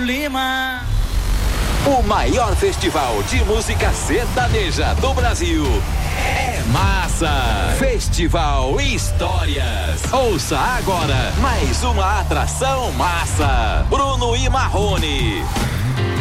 Lima. O maior festival de música sertaneja do Brasil é Massa. Festival Histórias. Ouça agora mais uma atração Massa. Bruno e Marrone.